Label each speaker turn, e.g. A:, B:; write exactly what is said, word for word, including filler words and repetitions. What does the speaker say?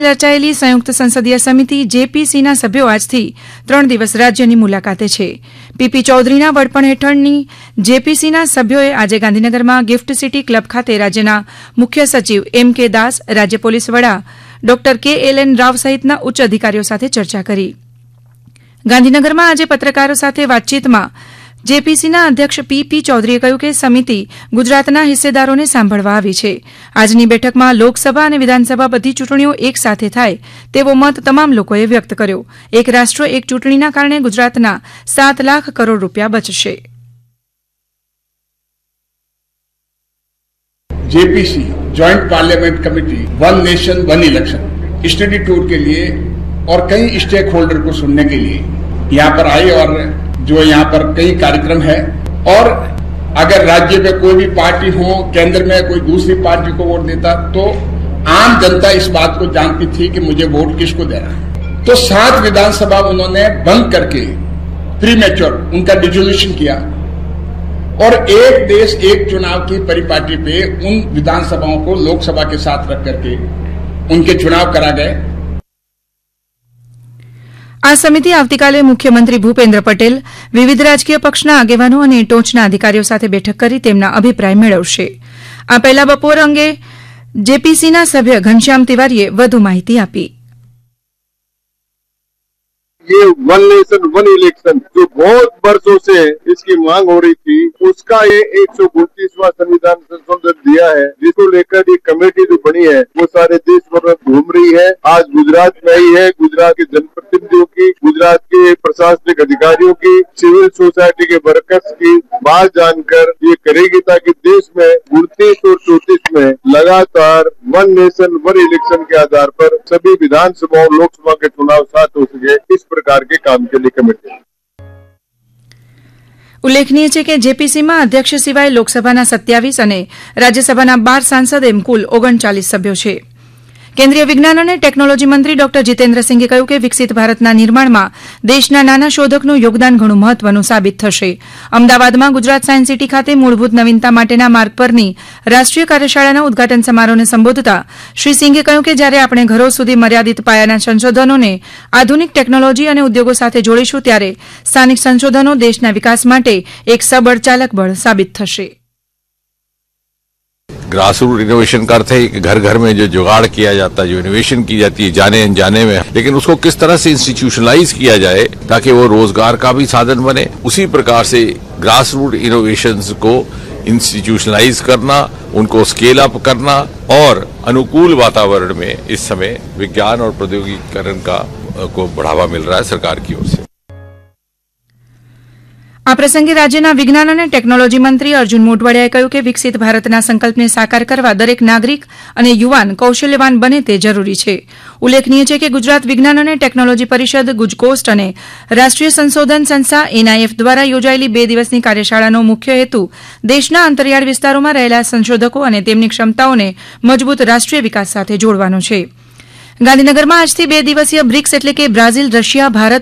A: રચાયેલી સંયુક્ત સંસદીય સમિતિ જેપીસીના સભ્યો આજથી ત્રણ દિવસ રાજ્યની મુલાકાતે છે. પીપી ચૌધરીના વડપણ હેઠળની જેપીસીના સભ્યોએ આજે ગાંધીનગરમાં ગિફ્ટ સિટી ક્લબ ખાતે રાજ્યના મુખ્ય સચિવ એમ કે દાસ, રાજ્ય પોલીસ વડા ડોક્ટર કે એલ એન રાવ સહિતના ઉચ્ચ અધિકારીઓ સાથે ચર્ચા કરી. ગાંધીનગરમાં આજે પત્રકારો સાથે વાતચીતમાં જેપીસીના અધ્યક્ષ પીપી ચૌધરીએ કહ્યું કે સમિતિ ગુજરાતના હિસ્સેદારોને સાંભળવા આવી છે. આજની બેઠકમાં લોકસભા અને વિધાનસભા બધી ચૂંટણીઓ એક સાથે થાય તેવો મત તમામ લોકોએ વ્યક્ત કર્યો. એક રાષ્ટ્ર એક ચૂંટણીના કારણે ગુજરાતના સાત લાખ કરોડ રૂપિયા બચશે.
B: JPC joint parliament committee one nation one election study tour के लिए और कई स्टेक होल्डर को सुनने के लिए यहाँ पर आई और जो यहाँ पर कई कार्यक्रम है और अगर राज्य में कोई भी पार्टी हो, केंद्र में कोई दूसरी पार्टी को वोट देता तो आम जनता इस बात को जानती थी कि मुझे वोट किसको देना है. तो सात विधानसभा उन्होंने बंद करके प्री मैच्योर उनका डिसोल्यूशन किया और एक देश एक चुनाव की परिपाटी पे उन विधानसभाओं को लोकसभा के साथ रख करके उनके चुनाव करा गए.
A: આ સમિતિ આવતીકાલે મુખ્યમંત્રી ભૂપેન્દ્ર પટેલ, વિવિધ રાજકીય પક્ષના આગેવાનો અને ટોચના અધિકારીઓ સાથે બેઠક કરી તેમના અભિપ્રાય મેળવશે. આ પહેલા બપોર અંગે જેપીસીના સભ્ય ઘનશ્યામ તિવારીએ વધુ માહિતી આપી.
C: ये वन नेशन वन इलेक्शन जो बहुत वर्षों से इसकी मांग हो रही थी, उसका ये एक सौ उनतीसवां संविधान संशोधन दिया है, जिसको लेकर ये कमेटी जो बनी है वो सारे देश भर में घूम रही है. आज गुजरात में आई है. गुजरात के जनप्रतिनिधियों की, गुजरात के प्रशासनिक अधिकारियों की, सिविल सोसाइटी के वर्कर्स की बात जानकर ये करेगी ताकि देश में उनतीस और चौतीस में लगातार वन नेशन वन इलेक्शन के आधार पर सभी विधानसभाओं लोकसभा के चुनाव साथ हो सके, इस प्रकार के काम के लिए कमेटी.
A: ઉલ્લેખનીય છે કે જેપીસીમાં અધ્યક્ષ સિવાય લોકસભાના સત્યાવીસ અને રાજ્યસભાના બાર સાંસદ એમ કુલ ઓગણચાલીસ સભ્યો છે. કેન્દ્રીય વિજ્ઞાન અને ટેકનોલોજી મંત્રી ડોક્ટર જીતેન્દ્રસિંઘે કહ્યું કે વિકસિત ભારતના નિર્માણમાં દેશના નાના શોધકનું યોગદાન ઘણું મહત્વનું સાબિત થશે. અમદાવાદમાં ગુજરાત સાયન્સ સિટી ખાતે મૂળભૂત નવીનતા માટેના માર્ગ પરની રાષ્ટ્રીય કાર્યશાળાના ઉદઘાટન સમારોહને સંબોધતા શ્રી સિંઘે કહ્યું કે જ્યારે આપણે ઘરો સુધી મર્યાદિત પાયાના સંશોધનોને આધુનિક ટેકનોલોજી અને ઉદ્યોગો સાથે જોડીશું ત્યારે સ્થાનિક સંશોધનો દેશના વિકાસ માટે એક સબળ ચાલક બળ સાબિત થશે.
D: ग्रास रूट इनोवेशन का अर्थ है कि घर घर में जो जुगाड़ किया जाता है, जो इनोवेशन की जाती है जाने अनजाने में, लेकिन उसको किस तरह से इंस्टीट्यूशनलाइज किया जाए ताकि वो रोजगार का भी साधन बने. उसी प्रकार से ग्रास रूट इनोवेशंस को इंस्टीट्यूशनलाइज करना, उनको स्केल अप करना और अनुकूल वातावरण में इस समय विज्ञान और प्रौद्योगिकीकरण का को बढ़ावा मिल रहा है सरकार की ओर से.
A: આ પ્રસંગે રાજ્યના વિજ્ઞાન અને ટેકનોલોજી મંત્રી અર્જુન મોઢવાડિયાએ કહ્યું કે વિકસિત ભારતના સંકલ્પને સાકાર કરવા દરેક નાગરિક અને યુવાન કૌશલ્યવાન બને તે જરૂરી છે. ઉલ્લેખનીય છે કે ગુજરાત વિજ્ઞાન અને ટેકનોલોજી પરિષદ, ગુજકોસ્ટ અને રાષ્ટ્રીય સંશોધન સંસ્થા એનઆઈએફ દ્વારા યોજાયેલી બે દિવસની કાર્યશાળાનો મુખ્ય હેતુ દેશના અંતરિયાળ વિસ્તારોમાં રહેલા સંશોધકો અને તેમની ક્ષમતાઓને મજબૂત રાષ્ટ્રીય વિકાસ સાથે જોડવાનો છે. ગાંધીનગરમાં આજથી બે દિવસીય બ્રિક્સ એટલે કે બ્રાઝિલ, રશિયા, ભારત